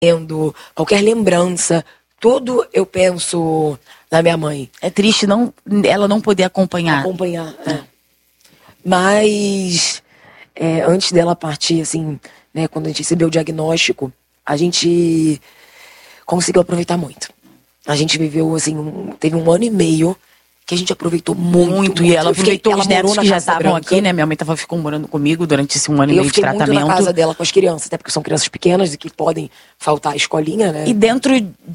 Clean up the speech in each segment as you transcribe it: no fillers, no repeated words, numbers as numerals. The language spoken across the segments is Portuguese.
qualquer lembrança, tudo eu penso na minha mãe. É triste ela não poder acompanhar. Mas antes dela partir, assim, né, quando a gente recebeu o diagnóstico, a gente conseguiu aproveitar muito. A gente viveu, assim, teve 1 ano e meio que a gente aproveitou muito. E ela aproveitou os netos que já estavam aqui, né? Minha mãe ficou morando comigo durante esse 1 ano e meio de tratamento. Eu fiquei muito na casa dela com as crianças, até porque são crianças pequenas e que podem faltar à escolinha, né? E dentro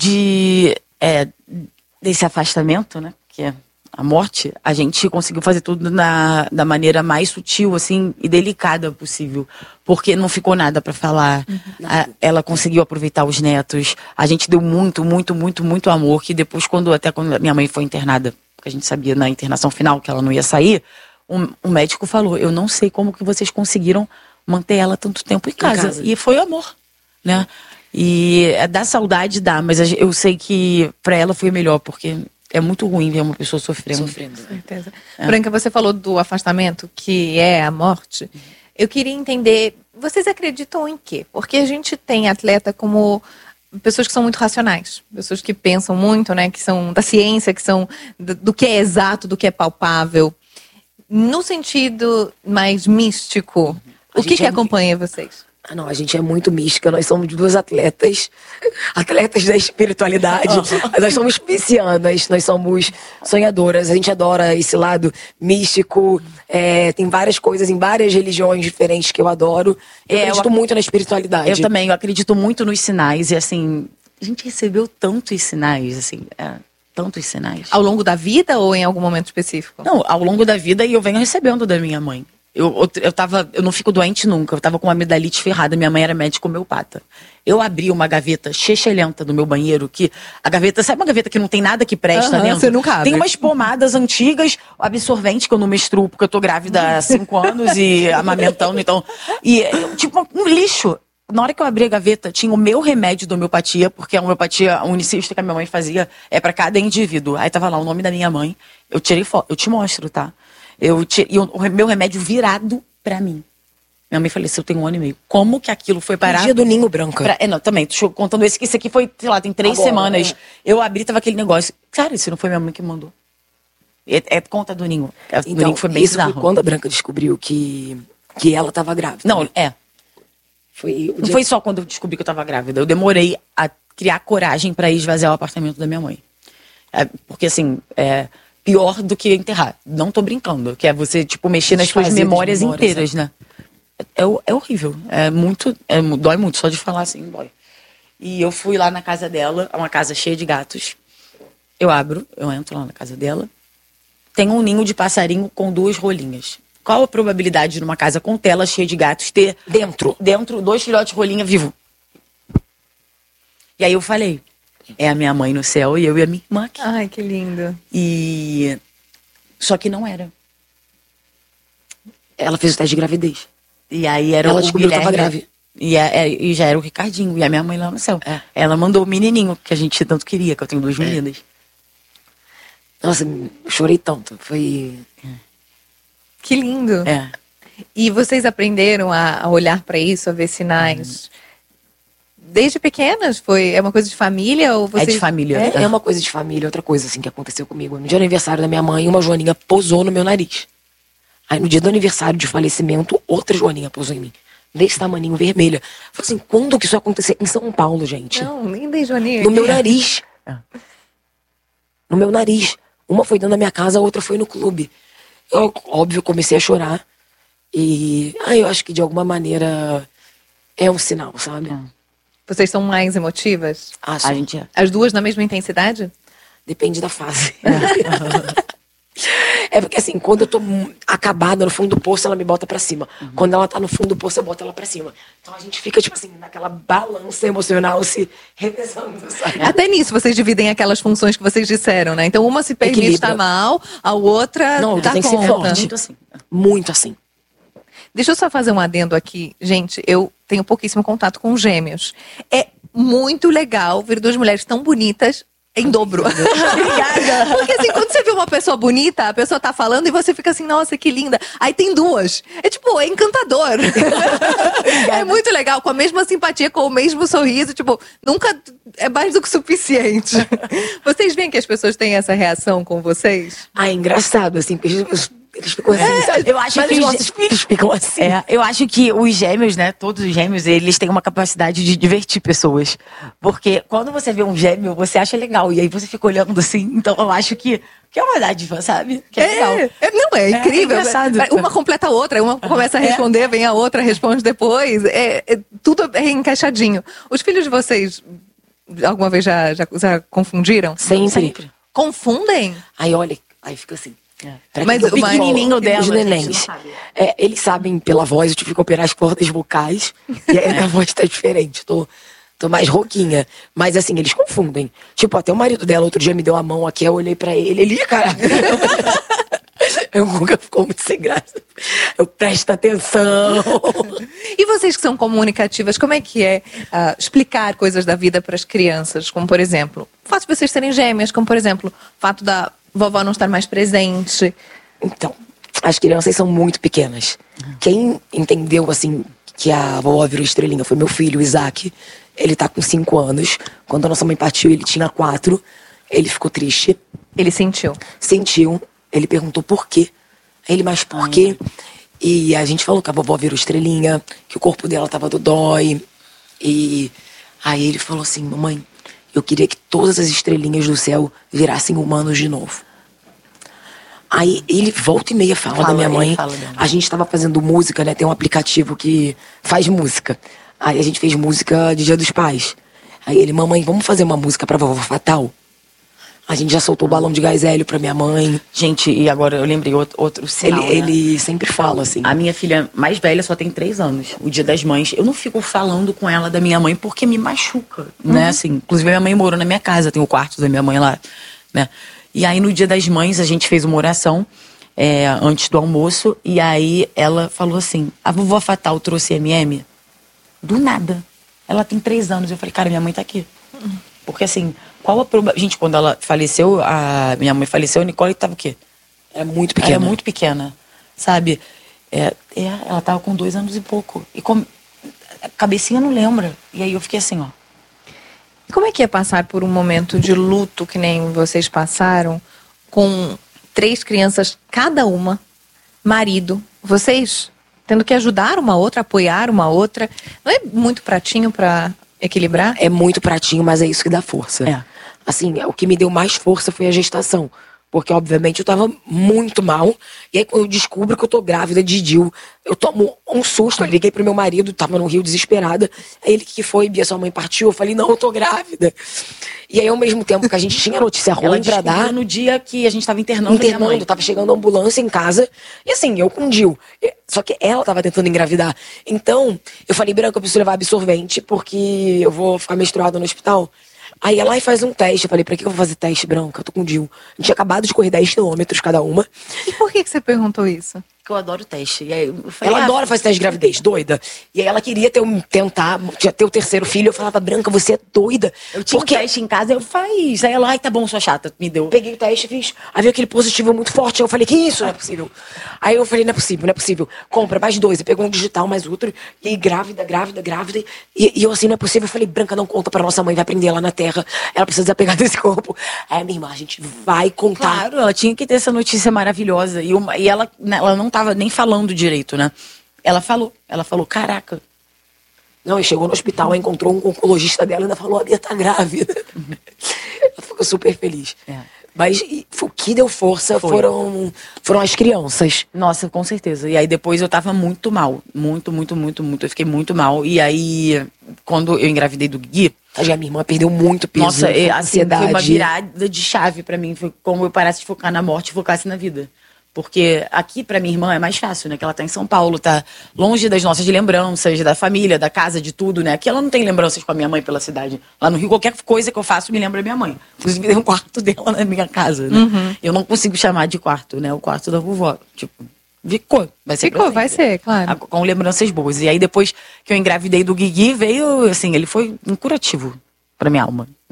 desse afastamento, né? Que é a morte, a gente conseguiu fazer tudo da maneira mais sutil, assim, e delicada possível. Porque não ficou nada pra falar. Ela conseguiu aproveitar os netos. A gente deu muito, muito, muito, muito amor. Que depois, quando minha mãe foi internada, porque a gente sabia na internação final que ela não ia sair, o médico falou, eu não sei como que vocês conseguiram manter ela tanto tempo em casa. E foi amor, né? E dá saudade, mas eu sei que pra ela foi melhor, porque é muito ruim ver uma pessoa sofrendo. Com certeza. Branca, você falou do afastamento, que é a morte. Eu queria entender, vocês acreditam em quê? Porque a gente tem atleta como pessoas que são muito racionais, pessoas que pensam muito, né, que são da ciência, que são do que é exato, do que é palpável. No sentido mais místico, o que acompanha vocês? Não, a gente é muito mística, nós somos 2 atletas da espiritualidade, nós somos piscianas, nós somos sonhadoras, a gente adora esse lado místico, tem várias coisas em várias religiões diferentes que eu adoro, eu acredito muito na espiritualidade. Eu também, eu acredito muito nos sinais, e assim, a gente recebeu tantos sinais, assim, tantos sinais. Ao longo da vida ou em algum momento específico? Não, ao longo da vida, e eu venho recebendo da minha mãe. Eu não fico doente nunca. Eu tava com uma amidalite ferrada. Minha mãe era médica homeopata. Eu abri uma gaveta chechelenta do meu banheiro, que a gaveta, sabe uma gaveta que não tem nada que presta dentro? Você nunca abre. Tem umas pomadas antigas, absorvente, que eu não menstruo, porque eu tô grávida há 5 anos e amamentando, então. E, tipo, um lixo. Na hora que eu abri a gaveta, tinha o meu remédio de homeopatia, porque a homeopatia unicista que a minha mãe fazia é pra cada indivíduo. Aí tava lá o nome da minha mãe. Eu tirei foto, eu te mostro, tá? E o meu remédio virado pra mim. Minha mãe faleceu tem 1 ano e meio. Como que aquilo foi parar? O dia do ninho, Branca. Não, também, tô contando esse aqui foi, sei lá, tem 3 semanas. Eu abri, tava aquele negócio. Cara, isso não foi minha mãe que mandou. É conta do ninho. Então, do ninho foi bem bizarro. Foi quando a Branca descobriu que ela tava grávida. Não, Não foi só quando eu descobri que eu tava grávida. Eu demorei a criar coragem pra ir esvaziar o apartamento da minha mãe. Porque assim, pior do que enterrar. Não tô brincando. Que é você, tipo, mexer nas suas memórias inteiras, né? É horrível. Dói muito. Só de falar assim, dói. E eu fui lá na casa dela, uma casa cheia de gatos. Eu entro lá na casa dela. Tem um ninho de passarinho com 2 rolinhas. Qual a probabilidade de numa casa com tela cheia de gatos ter dentro 2 filhotes de rolinha vivo? E aí eu falei, é a minha mãe no céu e eu e a minha irmã aqui. Ai, que lindo. Só que não era. Ela fez o teste de gravidez. E aí era ela o descobriu Guilherme. Que tava grávida. E já era o Ricardinho. E a minha mãe lá no céu. Ela mandou o menininho, que a gente tanto queria, que eu tenho 2 meninas. Nossa, eu chorei tanto. Foi... Que lindo. E vocês aprenderam a olhar pra isso, a ver sinais? Desde pequenas? É uma coisa de família? Ou vocês... É de família. É uma coisa de família. Outra coisa assim que aconteceu comigo. No dia do aniversário da minha mãe, uma joaninha posou no meu nariz. Aí no dia do aniversário de falecimento, outra joaninha posou em mim. Desse tamaninho, vermelha. Falei assim, quando que isso aconteceu? Em São Paulo, gente. Não, nem dei joaninha. No meu nariz. No meu nariz. Uma foi dentro da minha casa, a outra foi no clube. Eu, óbvio, comecei a chorar. E eu acho que de alguma maneira é um sinal, sabe? Vocês são mais emotivas? A gente é. As 2 na mesma intensidade? Depende da fase. É porque assim, quando eu tô acabada no fundo do poço, ela me bota pra cima. Quando ela tá no fundo do poço, eu boto ela pra cima. Então a gente fica, tipo assim, naquela balança emocional se revezando, sabe? Até nisso vocês dividem aquelas funções que vocês disseram, né? Então uma se permite estar mal, a outra dá tem que ser forte. Muito assim. Muito assim. Deixa eu só fazer um adendo aqui. Gente, eu tenho pouquíssimo contato com gêmeos. É muito legal ver 2 mulheres tão bonitas em dobro. Obrigada. Porque assim, quando você vê uma pessoa bonita, a pessoa tá falando e você fica assim, nossa, que linda. Aí tem duas. É tipo, é encantador. É muito legal, com a mesma simpatia, com o mesmo sorriso. Tipo, nunca é mais do que suficiente. Vocês veem que as pessoas têm essa reação com vocês? É engraçado, assim, porque eles ficam assim, sabe? Eu acho Mas que os nossos filhos ficam assim. Eu acho que os gêmeos, né? Todos os gêmeos, eles têm uma capacidade de divertir pessoas. Porque quando você vê um gêmeo, você acha legal. E aí você fica olhando assim. Então eu acho que é uma dádiva, sabe? Que é legal. Não, é incrível. engraçado. Uma completa a outra. Uma começa a responder, vem a outra, responde depois. Tudo é encaixadinho. Os filhos de vocês, alguma vez já confundiram? Sempre. Confundem? Aí olha, aí fica assim. Mas o o pequenininho dela, os a gente nenéns, não sabe. eles sabem pela voz, eu tive que operar as cordas vocais e aí a voz tá diferente, tô mais rouquinha, mas assim, eles confundem, tipo, até o marido dela outro dia me deu a mão aqui, eu olhei pra ele, cara, eu nunca ficou muito sem graça, eu presto atenção. E vocês que são comunicativas, como é que é explicar coisas da vida para as crianças? Como, por exemplo, o fato de vocês serem gêmeas, como, por exemplo, o fato da vovó não estar mais presente. Então, as crianças são muito pequenas. Quem entendeu, assim, que a vovó virou estrelinha foi meu filho, o Isaac. Ele tá com 5 anos. Quando a nossa mãe partiu, ele tinha 4. Ele ficou triste. Ele sentiu. Sentiu. Ele perguntou por quê. Aí ele, mas por quê? E a gente falou que a vovó virou estrelinha, que o corpo dela tava dodói. E aí ele falou assim, mamãe, eu queria que todas as estrelinhas do céu virassem humanos de novo. Aí ele volta e meia fala da minha mãe. A gente tava fazendo música, né? Tem um aplicativo que faz música. Aí a gente fez música de Dia dos Pais. Aí ele, mamãe, vamos fazer uma música pra vovó Fatal? A gente já soltou o balão de gás hélio pra minha mãe. Gente, e agora eu lembrei outro sinal, Ele sempre fala assim. A minha filha mais velha só tem 3 anos. O Dia das Mães, eu não fico falando com ela da minha mãe porque me machuca, né? Assim, inclusive minha mãe morou na minha casa, tem o quarto da minha mãe lá, né? E aí no Dia das Mães a gente fez uma oração antes do almoço e aí ela falou assim, a vovó Fatal trouxe MM? Do nada. Ela tem 3 anos. Eu falei, cara, minha mãe tá aqui. Porque assim, qual a probabilidade... Gente, quando ela faleceu, a minha mãe faleceu, a Nicole tava o quê? Era muito pequena. Era muito pequena, sabe? Ela tava com 2 anos e pouco. E a cabecinha não lembra. E aí eu fiquei assim, ó. Como é que é passar por um momento de luto que nem vocês passaram, com 3 crianças, cada uma, marido, vocês tendo que ajudar uma outra, apoiar uma outra? Não é muito pratinho pra equilibrar? É muito pratinho, mas é isso que dá força. Assim, o que me deu mais força foi a gestação. Porque, obviamente, eu tava muito mal. E aí, quando eu descubro que eu tô grávida de Dil, eu tomo um susto. Eu liguei pro meu marido, tava no Rio, desesperada. Aí ele, que foi? Bia, sua mãe partiu? Eu falei, não, eu tô grávida. E aí, ao mesmo tempo que a gente tinha notícia ruim pra dar... no dia que a gente tava internando minha mãe. Tava chegando a ambulância em casa. E assim, eu com Dil. Só que ela tava tentando engravidar. Então, eu falei, Branca, eu preciso levar absorvente, porque eu vou ficar menstruada no hospital. Aí ela faz um teste. Eu falei, pra que eu vou fazer teste, Branca? Eu tô com Dil. A gente tinha acabado de correr 10 quilômetros cada uma. E por que você perguntou isso? Que eu adoro teste. E aí eu falei, ela adora fazer teste de gravidez, doida. E aí ela queria ter o 3º filho. Eu falava, Branca, você é doida. Eu tinha um teste em casa, eu fiz. Aí ela, ai, tá bom, sua chata, me deu. Peguei o teste e fiz. Aí veio aquele positivo muito forte. Aí eu falei, que isso? Não é possível. Aí eu falei, não é possível, não é possível. Compra mais 2. Eu pegou um digital, mais outro. E aí grávida. E eu assim, não é possível. Eu falei, Branca, não conta pra nossa mãe, vai prender ela na terra. Ela precisa desapegar desse corpo. Aí a minha irmã, a gente vai contar. Claro, ela tinha que ter essa notícia maravilhosa. E ela não tava nem falando direito, né? Ela falou, caraca. Não, e chegou no hospital, encontrou um oncologista dela e ainda falou, a Bia tá grávida. Ela ficou super feliz. Mas o que deu força foram as crianças. Nossa, com certeza. E aí depois eu tava muito mal. Muito. Eu fiquei muito mal. E aí, quando eu engravidei do Gui... A minha irmã perdeu muito peso. Nossa, ansiedade. Foi uma virada de chave pra mim. Foi como eu parasse de focar na morte e focasse na vida. Porque aqui, pra minha irmã, é mais fácil, né? Que ela tá em São Paulo, tá longe das nossas lembranças, da família, da casa, de tudo, né? Aqui ela não tem lembranças com a minha mãe pela cidade. Lá no Rio, qualquer coisa que eu faço me lembra da minha mãe. Inclusive, tem um quarto dela na minha casa, né? Eu não consigo chamar de quarto, né? O quarto da vovó. Tipo, ficou. Vai ser, claro. Com lembranças boas. E aí, depois que eu engravidei do Guigui, veio, assim, ele foi um curativo pra minha alma, né?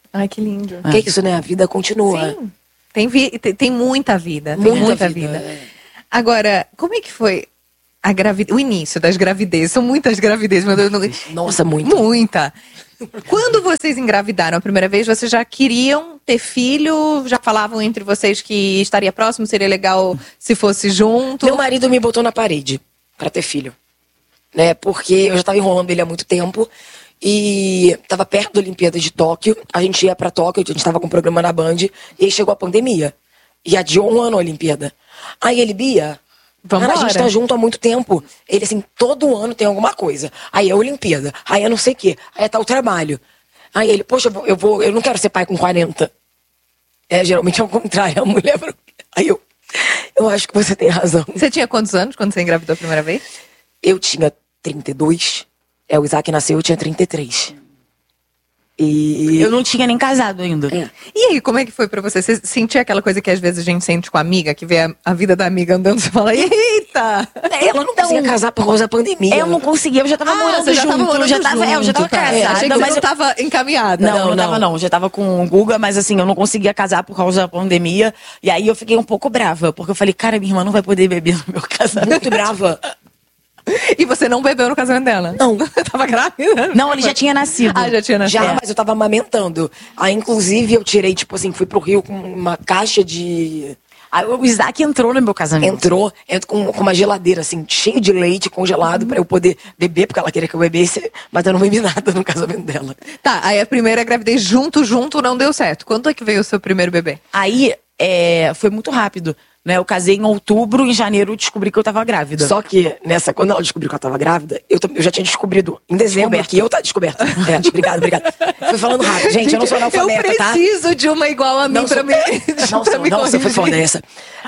Ai, que lindo. Que isso, né? A vida continua. Sim. Tem muita vida. Muita vida. Agora, como é que foi o início das gravidezes? São muitas gravidezes, meu Deus. Nossa, muita. Muita. Quando vocês engravidaram a primeira vez, vocês já queriam ter filho? Já falavam entre vocês que estaria próximo, seria legal se fosse junto? Meu marido me botou na parede pra ter filho. Né? Porque eu já tava enrolando ele há muito tempo. E tava perto da Olimpíada de Tóquio. A gente ia pra Tóquio, a gente tava com um programa na Band. E aí chegou a pandemia. E adiou um ano a Olimpíada. Aí ele, Bia, cara, a gente tá junto há muito tempo. Ele, assim, todo ano tem alguma coisa. Aí é a Olimpíada, aí é não sei o quê, aí é tal trabalho. Aí ele, poxa, eu não quero ser pai com 40. Geralmente é o contrário, a mulher... Aí eu acho que você tem razão. Você tinha quantos anos quando você engravidou a primeira vez? Eu tinha 32, o Isaac nasceu, eu tinha 33. E... Eu não tinha nem casado ainda. E aí, como é que foi pra você? Você sentia aquela coisa que às vezes a gente sente com a amiga, que vê a vida da amiga andando, você fala, eita! Ela não conseguia casar por causa da pandemia. Eu não conseguia, eu já tava morando você já junto. tava morando Eu já tava junto, casada. Achei que você não tava encaminhada. Não tava não. Já tava com o Guga, mas assim, eu não conseguia casar por causa da pandemia. E aí eu fiquei um pouco brava, porque eu falei, cara, minha irmã não vai poder beber no meu casamento. Muito brava. E você não bebeu no casamento dela? Não. Tava grávida? Não, ele já tinha nascido. Ah, já tinha nascido. Já, mas eu tava amamentando. Aí, inclusive, eu tirei, tipo assim, fui pro Rio com uma caixa de... Aí o Isaac entrou no meu casamento. Entrou com uma geladeira, assim, cheio de leite congelado pra eu poder beber, porque ela queria que eu bebesse, mas eu não bebi nada no casamento dela. Tá, aí a primeira gravidez junto não deu certo. Quando é que veio o seu primeiro bebê? Aí, foi muito rápido, né? Eu casei em outubro, em janeiro eu descobri que eu tava grávida. Só que, quando ela descobriu que eu tava grávida, eu já tinha descobrido em dezembro que eu tava descoberta. Obrigada. Fui falando rápido. Gente, eu não sou analfabeta, tá? Eu preciso de uma igual a mim pra me Nossa, foi foda essa.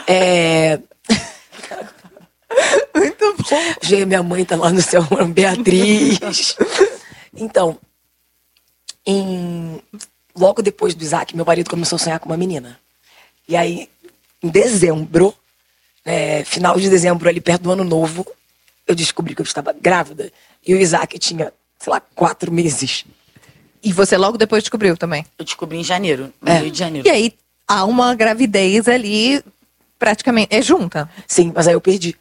Muito bom. Gente, minha mãe tá lá no céu, Beatriz. Então, logo depois do Isaac, meu marido começou a sonhar com uma menina. E aí, em dezembro, final de dezembro, ali perto do ano novo, eu descobri que eu estava grávida. E o Isaac tinha, 4 meses. E você logo depois descobriu também? Eu descobri em janeiro, no Rio de Janeiro. E aí, há uma gravidez ali, praticamente, junta? Sim, mas aí eu perdi.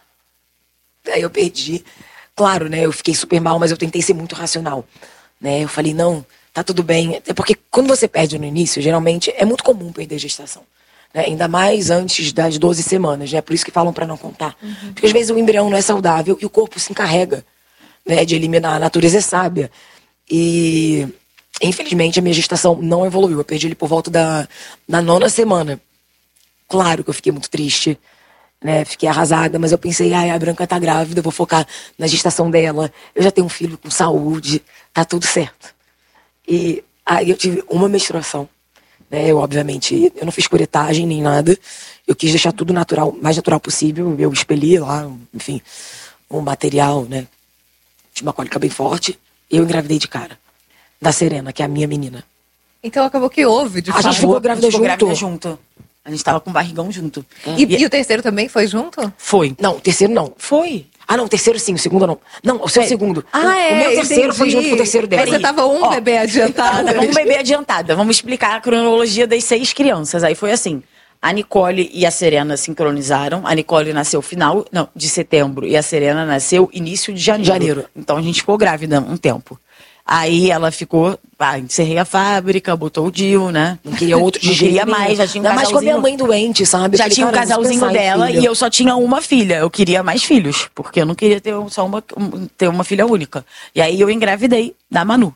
Claro, né, eu fiquei super mal, mas eu tentei ser muito racional. Né? Eu falei, não, tá tudo bem. É porque quando você perde no início, geralmente, é muito comum perder gestação. Ainda mais antes das 12 semanas, né? Por isso que falam pra não contar. Porque às vezes o embrião não é saudável e o corpo se encarrega, né, de eliminar. A natureza é sábia. E, infelizmente, a minha gestação não evoluiu. Eu perdi ele por volta da 9ª semana. Claro que eu fiquei muito triste, né? Fiquei arrasada, mas eu pensei, a Branca tá grávida, eu vou focar na gestação dela. Eu já tenho um filho com saúde, tá tudo certo. E aí eu tive uma menstruação. Eu, obviamente, eu não fiz curetagem nem nada. Eu quis deixar tudo natural, mais natural possível. Eu expeli lá, enfim, um material, né? Tinha uma cólica bem forte. E eu engravidei de cara. Da Serena, que é a minha menina. Então acabou que houve, de fato. A gente ficou grávida junto. A gente tava com o barrigão junto. E o terceiro também foi junto? Foi. Não, o terceiro não. Foi. Ah, não, o terceiro sim, o segundo não. Não, o seu segundo. O meu terceiro foi junto com o terceiro dela. Mas você tava bebê adiantada. Um bebê adiantada. Vamos explicar a cronologia das 6 crianças. Aí foi assim. A Nicole e a Serena sincronizaram. A Nicole nasceu de setembro. E a Serena nasceu início de janeiro. Então a gente ficou grávida um tempo. Aí ela ficou, encerrei a fábrica, botou o DIU, né? Não queria outro de jeito. Não queria mais, já tinha um casalzinho. Mas com a minha mãe doente, sabe? Já tinha um casalzinho dela e eu só tinha uma filha. Eu queria mais filhos, porque eu não queria ter ter uma filha única. E aí eu engravidei da Manu.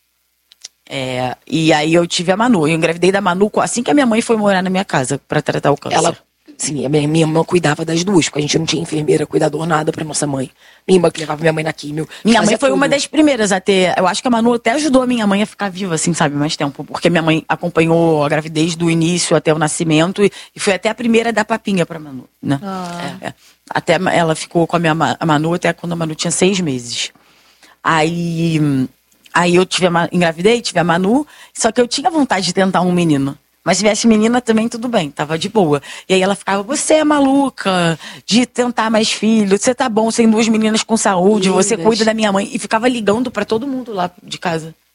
E aí eu tive a Manu. Eu engravidei da Manu assim que a minha mãe foi morar na minha casa pra tratar o câncer. Sim, a minha irmã cuidava das duas, porque a gente não tinha enfermeira, cuidador, nada pra nossa mãe. Minha irmã que levava minha mãe na químio. Minha mãe foi uma das primeiras a ter. Eu acho que a Manu até ajudou a minha mãe a ficar viva, assim, sabe, mais tempo. Porque minha mãe acompanhou a gravidez do início até o nascimento e foi até a primeira a dar papinha pra Manu, né? Até ela ficou com a Manu até quando a Manu tinha 6 meses. Aí eu engravidei, tive a Manu, só que eu tinha vontade de tentar um menino. Mas se tivesse menina também, tudo bem, tava de boa. E aí ela ficava, você é maluca de tentar mais filho, você tá bom, sem 2 meninas com saúde, você cuida da minha mãe. E ficava ligando pra todo mundo lá de casa.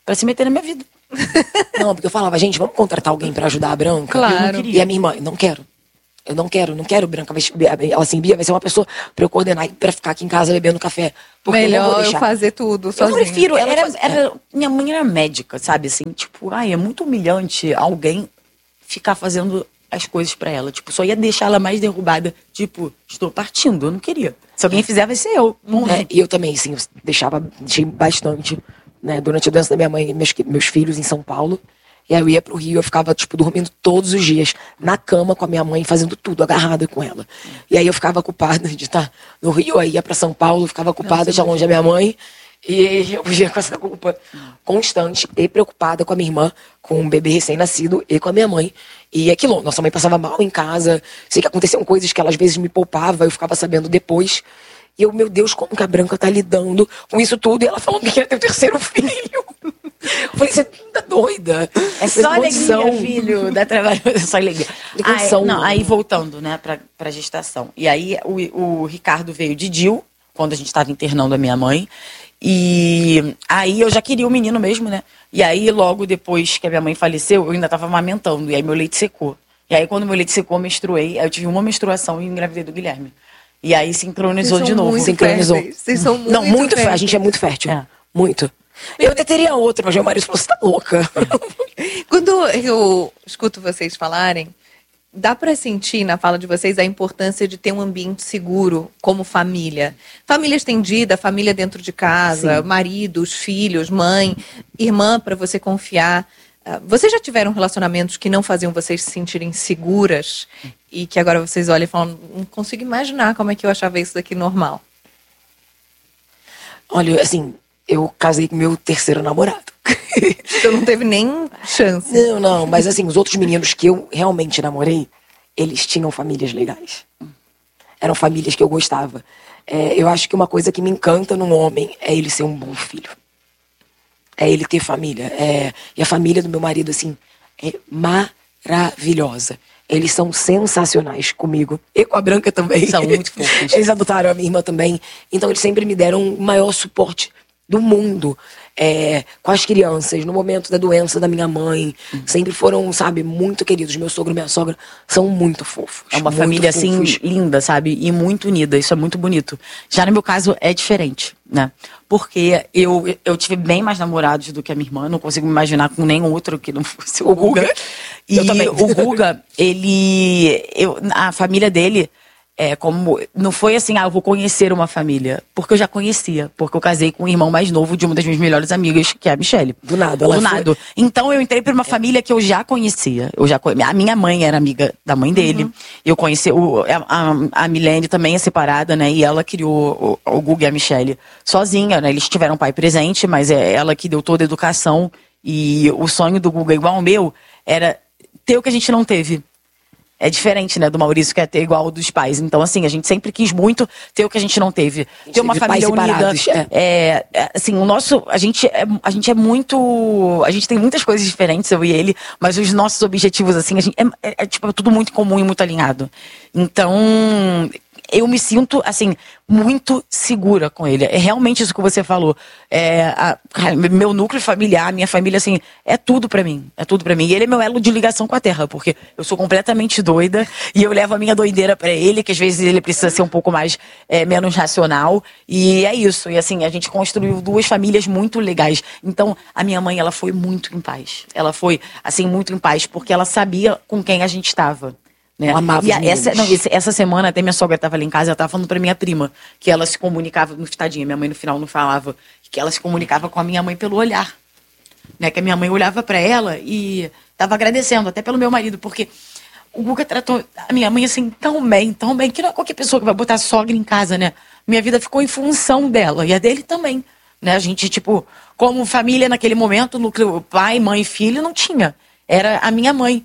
pra se meter na minha vida. Não, porque eu falava, gente, vamos contratar alguém pra ajudar a Branca? Claro. E a minha irmã, não quero. Eu não quero, Branca. Ela assim, Bia, vai ser uma pessoa pra eu coordenar e pra ficar aqui em casa bebendo café. Porque eu não vou Melhor eu deixar. fazer tudo Eu sozinha. prefiro, Ela minha mãe era médica, sabe, assim, tipo, é muito humilhante alguém ficar fazendo as coisas pra ela, tipo, só ia deixar ela mais derrubada, tipo, estou partindo, eu não queria. Se alguém fizer, vai ser eu. E eu também, assim, eu deixei bastante, né, durante a doença da minha mãe, meus filhos em São Paulo. E aí eu ia pro Rio, eu ficava, tipo, dormindo todos os dias na cama com a minha mãe, fazendo tudo, agarrada com ela. E aí eu ficava culpada de estar no Rio, aí ia pra São Paulo, ficava culpada de estar longe da minha mãe. E eu vivia com essa culpa constante e preocupada com a minha irmã, com um bebê recém-nascido e com a minha mãe. E aquilo, nossa mãe passava mal em casa, sei que aconteciam coisas que ela às vezes me poupava, eu ficava sabendo depois. E eu, meu Deus, como que a Branca tá lidando com isso tudo? E ela falando que ia ter o terceiro filho. Eu falei, você tá doida? É só alegria, filho, dá trabalho, é só alegria. Aí voltando, né, pra gestação. E aí o Ricardo veio de DIU, quando a gente estava internando a minha mãe. E aí eu já queria o menino mesmo, né? E aí logo depois que a minha mãe faleceu, eu ainda tava amamentando. E aí meu leite secou. E aí quando meu leite secou, eu menstruei. Aí eu tive uma menstruação e engravidei do Guilherme. E aí sincronizou de novo. Sincronizou. Vocês são muito Não, muito férteis. A gente é muito fértil. É. Muito. Eu até teria outro, mas meu marido falou, você tá louca. Quando eu escuto vocês falarem, dá pra sentir na fala de vocês a importância de ter um ambiente seguro como família. Família estendida, família dentro de casa, Sim. marido, os filhos, mãe, irmã pra você confiar. Vocês já tiveram relacionamentos que não faziam vocês se sentirem seguras e que agora vocês olham e falam, não consigo imaginar como é que eu achava isso daqui normal? Olha, assim, eu casei com meu terceiro namorado. Então não teve nem chance. Não, mas assim, os outros meninos que eu realmente namorei, eles tinham famílias legais. Eram famílias que eu gostava. Eu acho que uma coisa que me encanta num homem é ele ser um bom filho. É ele ter família. E a família do meu marido, assim, é maravilhosa. Eles são sensacionais comigo. E com a Branca também. São muito fofos. Eles adotaram a minha irmã também. Então eles sempre me deram o maior suporte do mundo. Com as crianças, no momento da doença da minha mãe. Sempre foram, sabe, muito queridos. Meu sogro e minha sogra são muito fofos. É uma muito família, fofos. assim, linda, sabe? E muito unida. Isso é muito bonito. Já no meu caso, é diferente, né? Porque eu tive bem mais namorados do que a minha irmã. Não consigo me imaginar com nenhum outro que não fosse o Guga. E Eu também. o Guga, a família dele... como não foi assim, eu vou conhecer uma família, porque eu já conhecia, porque eu casei com o irmão mais novo de uma das minhas melhores amigas, que é a Michelle. Do nada, Do nada. Então eu entrei para uma família que eu já conhecia. A minha mãe era amiga da mãe dele. Eu conheci a Milene também é separada, né? E ela criou o Guga e a Michelle sozinha, né? Eles tiveram pai presente, mas é ela que deu toda a educação. E o sonho do Guga, igual ao meu, era ter o que a gente não teve. É diferente, né, do Maurício, que é ter igual ao dos pais. Então, assim, a gente sempre quis muito ter o que a gente não teve. Ter uma teve família pais unida. separados, Assim, a gente é muito... A gente tem muitas coisas diferentes, eu e ele, mas os nossos objetivos, assim, tipo, tudo muito comum e muito alinhado. Então... eu me sinto, assim, muito segura com ele. É realmente isso que você falou. Meu núcleo familiar, minha família, assim, é tudo pra mim. É tudo pra mim. E ele é meu elo de ligação com a terra, porque eu sou completamente doida e eu levo a minha doideira pra ele, que às vezes ele precisa ser um pouco mais, menos racional. E é isso. E assim, a gente construiu duas famílias muito legais. Então, a minha mãe, ela foi muito em paz. Ela foi, assim, muito em paz, porque ela sabia com quem a gente estava. Né? Eu amava E essa semana até minha sogra estava ali em casa, ela estava falando pra minha prima que ela se comunicava, tadinha, minha mãe no final não falava, que ela se comunicava com a minha mãe pelo olhar, né? Que a minha mãe olhava pra ela e estava agradecendo, até pelo meu marido, porque o Guga tratou a minha mãe assim tão bem, que não é qualquer pessoa que vai botar sogra em casa, né? Minha vida ficou em função dela e a dele também, né? A gente, tipo, como família naquele momento, núcleo pai, mãe, filho, não tinha, era a minha mãe.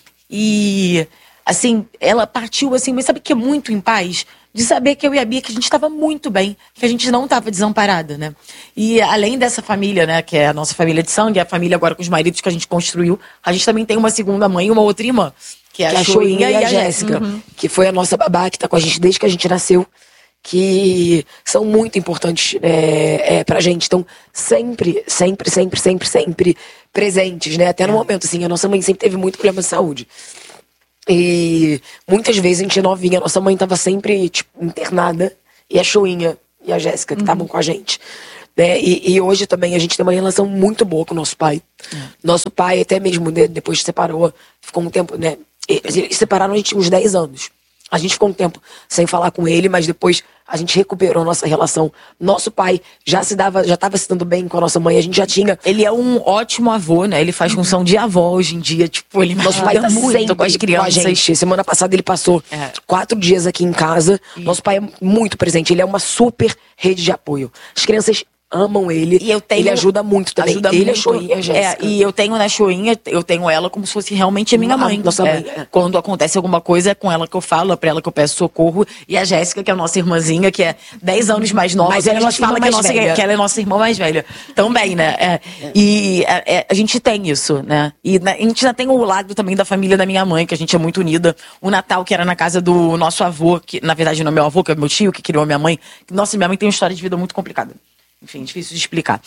E assim, ela partiu assim, mas sabe que é muito em paz? De saber que eu e a Bia, que a gente estava muito bem, que a gente não estava desamparada, né? E além dessa família, né, que é a nossa família de sangue, a família agora com os maridos que a gente construiu, a gente também tem uma segunda mãe e uma outra irmã, que é a Choinha e a Jéssica. Que foi a nossa babá, que tá com a gente desde que a gente nasceu. que são muito importantes pra gente. Estão sempre presentes, né? Até no momento, assim, a nossa mãe sempre teve muito problema de saúde. E muitas vezes a gente novinha, a nossa mãe tava sempre, tipo, internada, e a Choinha e a Jéssica que estavam com a gente. Né? E hoje também a gente tem uma relação muito boa com o nosso pai. Nosso pai, até mesmo, né, depois que separou, ficou um tempo, né? Eles separaram a gente uns 10 anos. A gente ficou um tempo sem falar com ele, mas depois a gente recuperou a nossa relação. Nosso pai já estava se dando bem com a nossa mãe, a gente já tinha... Ele é um ótimo avô, né? Ele faz função de avó hoje em dia. Tipo, ele Nosso pai tá muito sempre com as crianças. Com a gente. Semana passada ele passou 4 dias aqui em casa. Nosso pai é muito presente. Ele é uma super rede de apoio. As crianças amam ele. E ele ajuda muito também. Ele, a Choinha, a Jéssica. E eu tenho na Choinha, eu tenho ela como se fosse realmente a minha mãe. Nossa mãe. Quando acontece alguma coisa, é com ela que eu falo, é pra ela que eu peço socorro. E a Jéssica, que é a nossa irmãzinha, que é 10 anos mais nova. Mas ela é nossa irmã fala mais velha. que ela é nossa irmã mais velha. Também, né? A gente tem isso, né? E a gente já tem o lado também da família da minha mãe, que a gente é muito unida. O Natal, que era na casa do nosso avô, que na verdade não é meu avô, que é meu tio, que criou a minha mãe. Nossa, minha mãe tem uma história de vida muito complicada. Enfim, difícil de explicar.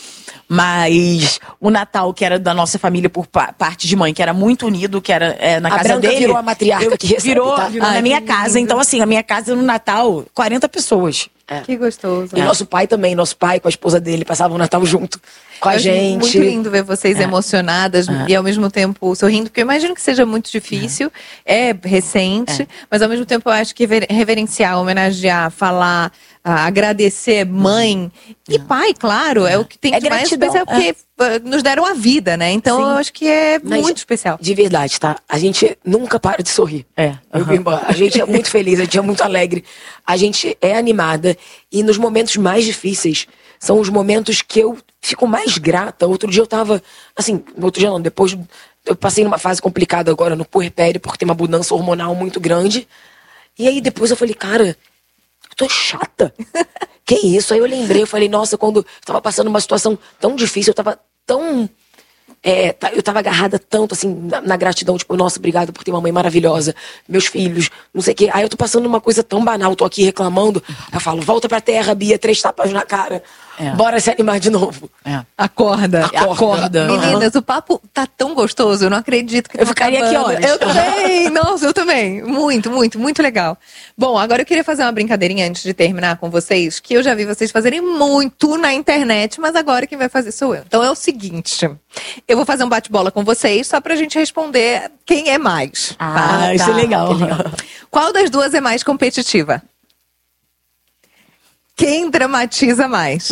Mas o Natal, que era da nossa família por parte de mãe, que era muito unido, que era na casa Branca dele. virou a matriarca que recebe, virou tá? na minha casa. Então, assim, a minha casa no Natal, 40 pessoas. Que gostoso. E nosso pai também, nosso pai com a esposa dele passavam o Natal junto com a gente. Muito lindo ver vocês emocionadas e ao mesmo tempo sorrindo, porque eu imagino que seja muito difícil, é recente, mas ao mesmo tempo eu acho que reverenciar, homenagear, falar, agradecer mãe e pai, claro, é o que tem de mais especial, porque nos deram a vida, né? Então eu acho que é muito especial. De verdade, tá? A gente nunca para de sorrir. A gente é muito feliz, a gente é muito alegre, a gente é animada e nos momentos mais difíceis são os momentos que eu fico mais grata. Outro dia eu tava, assim, depois eu passei numa fase complicada agora no puerpério, porque tem uma mudança hormonal muito grande. E aí depois eu falei, cara, eu tô chata. Que isso? Aí eu lembrei, eu falei, nossa, quando eu tava passando uma situação tão difícil, eu tava tão... eu tava agarrada tanto, assim, na gratidão, tipo, nossa, obrigado por ter uma mãe maravilhosa, meus filhos, não sei o quê. Aí eu tô passando uma coisa tão banal, tô aqui reclamando, aí eu falo, volta pra terra, Bia, 3 tapas na cara, bora se animar de novo. Acorda. Meninas, o papo tá tão gostoso, eu não acredito que eu ficaria aqui horas. Eu também, nossa, eu também. Muito, muito, muito legal. Bom, agora eu queria fazer uma brincadeirinha antes de terminar com vocês, que eu já vi vocês fazerem muito na internet, mas agora quem vai fazer sou eu. Então é o seguinte, eu vou fazer um bate-bola com vocês, só pra gente responder quem é mais. Isso é legal. Qual das duas é mais competitiva? Quem dramatiza mais?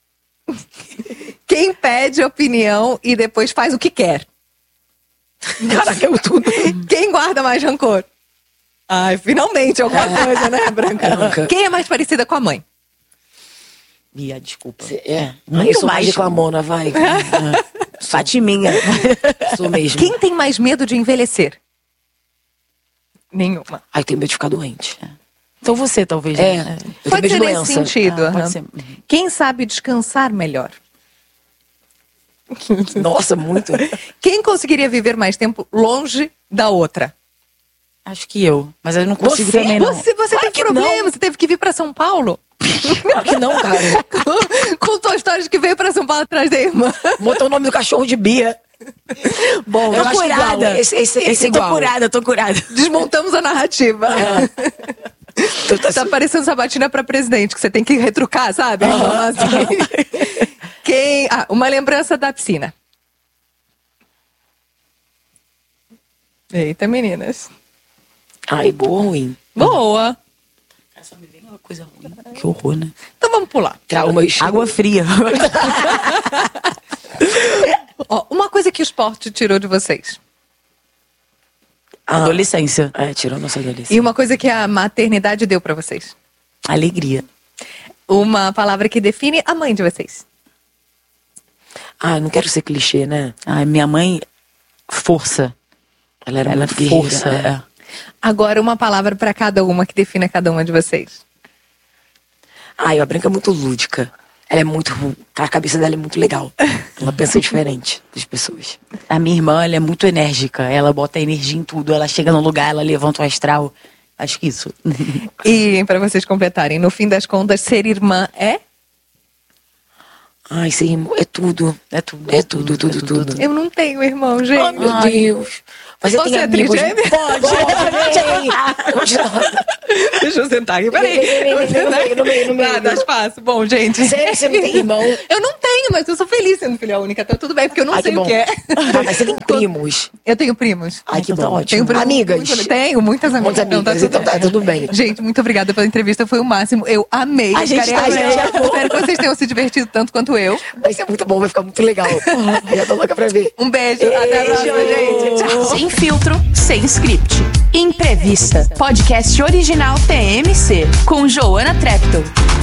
Quem pede opinião e depois faz o que quer? Caraca, eu tudo. Quem guarda mais rancor? Ai, finalmente alguma coisa, né, Branca? Quem é mais parecida com a mãe? Bia, desculpa. Eu sou mais reclamona, vai. Fatiminha. Sou mesmo. Quem tem mais medo de envelhecer? Nenhuma. Ai, tenho medo de ficar doente. Então você, talvez. Eu Pode tenho ser medo de nesse doença. sentido. Pode ser. Quem sabe descansar melhor? Nossa, muito. Quem conseguiria viver mais tempo longe da outra? Acho que eu. Mas eu não consigo Você? também, não. Você teve problema, você teve que vir pra São Paulo? Claro que não, cara. Contou a história de que veio pra São Paulo atrás da irmã. Botou o nome do cachorro de Bia. Bom, Eu acho igual. Esse igual. Tô curada. desmontamos a narrativa. Tá parecendo sabatina pra presidente, que você tem que retrucar, sabe? Uma lembrança da piscina. Eita, meninas. Ai, boa ou ruim? Boa. Só me vem uma coisa ruim. Que horror, né? Então vamos pular. Traumas. Água fria. Ó, uma coisa que o esporte tirou de vocês. Adolescência. Tirou nossa adolescência. E uma coisa que a maternidade deu pra vocês. Alegria. Uma palavra que define a mãe de vocês. Não quero ser clichê, né? Minha mãe, força. Ela era Ela é muito guerreira, força. Agora uma palavra pra cada uma que define cada uma de vocês. A Branca é muito lúdica. Ela é muito... A cabeça dela é muito legal. Ela pensa diferente das pessoas. A minha irmã, ela é muito enérgica. Ela bota energia em tudo. Ela chega no lugar, ela levanta o astral. Acho que isso. E para vocês completarem, no fim das contas, ser irmã é? Ai, sim, é tudo. É tudo. É tudo. Eu não tenho irmão, gente. Ai, meu Deus. Mas eu Você tenho é amigos. trigêmea? Pode. Deixa eu sentar aqui, peraí. No meio. Dá espaço. Bom, gente. Sério, você não tem irmão? Eu não tenho, mas eu sou feliz sendo filha única. Tá tudo bem, porque eu não sei que o bom. que é. Tá, mas você tem primos? Eu tenho primos. Ai, que Então tá bom. ótimo. Tenho primos Amigas? Tenho muitas amigas. Muitas amigas, então tá tudo bem. Gente, muito obrigada pela entrevista, foi o máximo. Eu amei. A gente Ficarei tá, amando. Espero que vocês tenham se divertido tanto quanto eu. Vai ser muito bom, vai ficar muito legal. Já tô louca pra ver. Um beijo. Até a próxima, gente. Tchau. Sem filtro, sem script. Imprevista. Podcast original TMC. Com Joana Trepton.